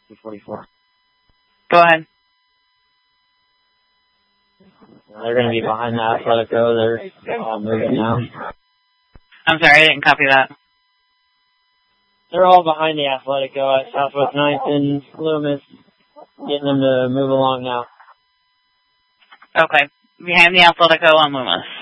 244. Go ahead. They're going to be behind the Athletico. They're all moving now. I'm sorry, I didn't copy that. They're all behind the Athletico at Southwest 9th and Loomis, getting them to move along now. Okay. Behind the Athletico on Loomis.